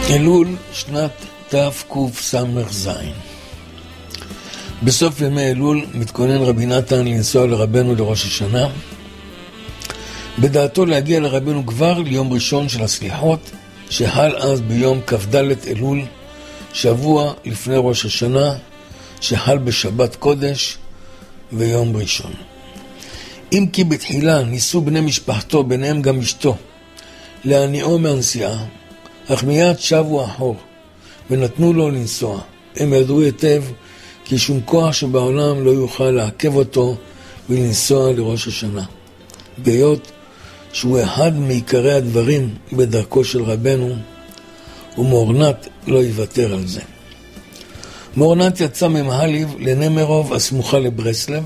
אלול שנת תקס"ז. בסוף ימי אלול מתכונן רבי נתן לנסוע לרבנו לראש השנה, בדעתו להגיע לרבנו כבר ליום ראשון של הסליחות, שחל אז ביום כ"ד אלול, שבוע לפני ראש השנה, שחל בשבת קודש ויום ראשון. אם כי בתחילה ניסו בני משפחתו, ביניהם גם אשתו, להניעו מהנסיעה, אך מיד שבו אחור ונתנו לו לנסוע. הם ידעו היטב כי שום כוח שבעולם לא יוכל לעכב אותו ולנסוע לראש השנה, בהיות שהוא אחד מעיקרי הדברים בדרכו של רבנו, ומורנת לא יוותר על זה. מורנת יצא ממהליב לנמרוב הסמוכה לברסלב,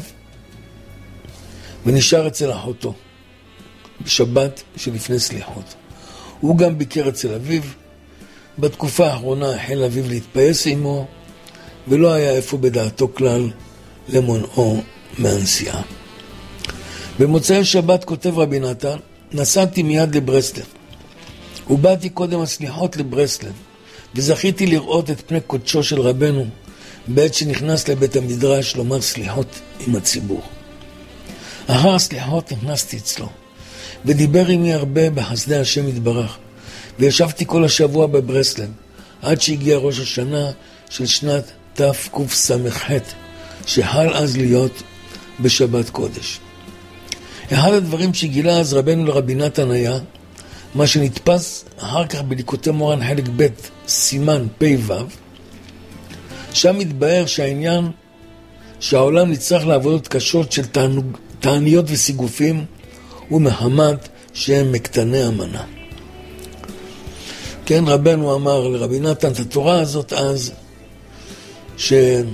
ונשאר אצל אחותו בשבת שלפני סליחות. הוא גם ביקר אצל אביו. בתקופה האחרונה החל אביו להתפייס עמו, ולא היה איפה בדעתו כלל למונעו מהנסיעה. במוצאי שבת כותב רבי נתן, נסעתי מיד לברסלב, ובאתי קודם הסליחות לברסלב, וזכיתי לראות את פני קודשו של רבנו, בעת שנכנס לבית המדרש לומר סליחות עם הציבור. אחר הסליחות נכנסתי אצלו, ודיבר עמי הרבה בחסדי השם יתברך, וישבתי כל השבוע בברסלב, עד שהגיע ראש השנה של שנת תקס"ח, שחל אז להיות בשבת קודש. אחד הדברים שגילה אז רבנו לרבי נתן היה, מה שנתפס אחר כך בליקוטי מורן חלק ב' סימן פ"ו, שם מתבהר שהעניין שהעולם נצטרך לעבודות קשות של תעניות וסיגופים, ומחמת שהם מקטני המנה. כן, רבנו אמר לרבי נתן את התורה הזאת אז, שמי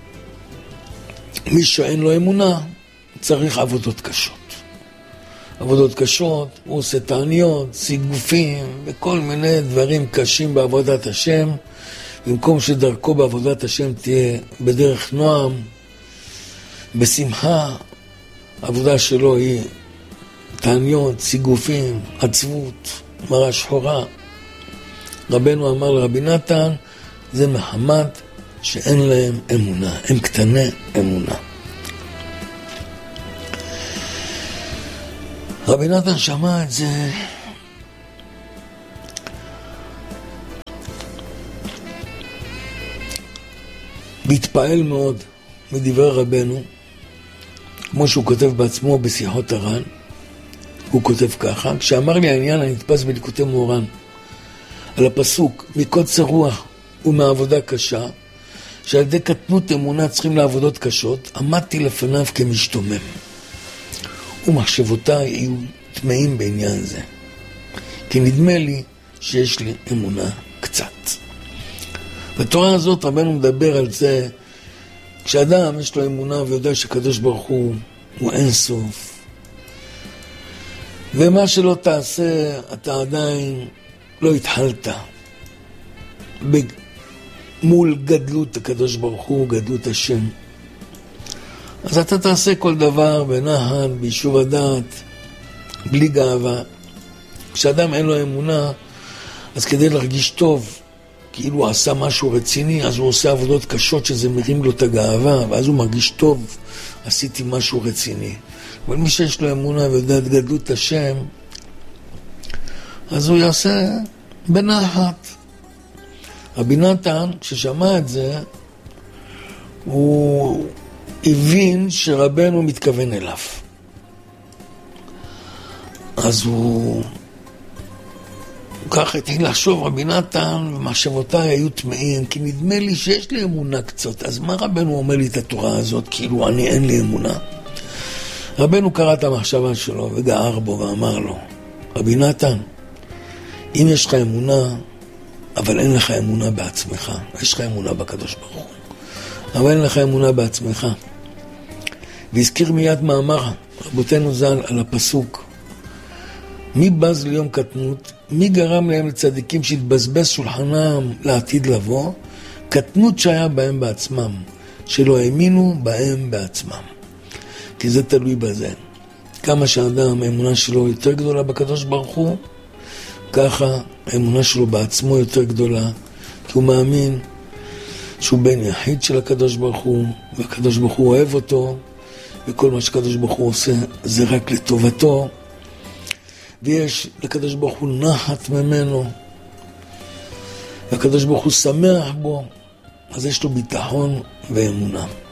שאין לו אמונה צריך עבודות קשות. עבודות קשות, הוא עושה תעניות, סיגופים וכל מיני דברים קשים בעבודת השם, במקום שדרכו בעבודת השם תהיה בדרך נועם, בשמחה. העבודה שלו היא תעניות, סיגופים, עצבות, מראה שחורה. רבנו אמר לרבי נתן, זה מחמת שאין להם אמונה, הם קטני אמונה. רבי נתן שמע את זה, והתפעל מאוד מדברי רבנו, כמו שהוא כותב בעצמו בשיחות הר"ן. הוא כותב ככה, כשאמר לי העניין הנתפס בליקוטי מורן על הפסוק מקוצר רוח ומעבודה קשה, שעל ידי קטנות אמונה צריכים לעבודות קשות, עמדתי לפניו כמשתומם, ומחשבותיי היו טמאים בעניין זה, כי נדמה לי שיש לי אמונה קצת. בתורה הזאת רבנו מדבר על זה, כשאדם יש לו אמונה ויודע שקדוש ברוך הוא אין סוף, ומה שלא תעשה אתה עדיין לא התחלת מול גדלות הקדוש ברוך הוא, גדלות השם, אז אתה תעשה כל דבר בנחת, ביישוב הדעת, בלי גאווה. כשאדם אין לו אמונה, אז כדי להרגיש טוב, כאילו הוא עשה משהו רציני, אז הוא עושה עבודות קשות שזה מרים לו את הגאווה, ואז הוא מרגיש טוב, עשיתי משהו רציני. אבל מי שיש לו אמונה ויודע את גדלות השם, אז הוא יעשה בנחת. רבי נתן, כששמע את זה, הוא הבין שרבנו מתכוון אליו. אז הוא ככה התחיל לחשוב, רבי נתן, ומחשבותיי היו טמאים, כי נדמה לי שיש לי אמונה קצת. אז מה רבנו אומר לי את התורה הזאת, כאילו אני אין לי אמונה? רבנו קרא את המחשבה שלו וגער בו ואמר לו, רבי נתן, אם יש לך אמונה, אבל אין לך אמונה בעצמך, יש לך אמונה בקדוש ברוך הוא, אבל אין לך אמונה בעצמך. והזכיר מיד מאמר רבותינו ז"ל על הפסוק, מי בז ליום קטנות, מי גרם להם לצדיקים שהתבזבז שולחנם לעתיד לבוא, קטנות שהיה בהם בעצמם, שלא האמינו בהם בעצמם. כי זה תלוי בזה. כמה שאדם האמונה שלו יותר גדולה בקדוש ברוך הוא, ככה האמונה שלו בעצמו יותר גדולה, כי הוא מאמין שהוא בן יחיד של הקדוש ברוך הוא, והקדוש ברוך הוא אוהב אותו, וכל מה שקדוש ברוך הוא עושה זה רק לטובתו, ויש לקדוש ברוך הוא נחת ממנו, והקדוש ברוך הוא שמח בו, אז יש לו ביטחון ואמונה.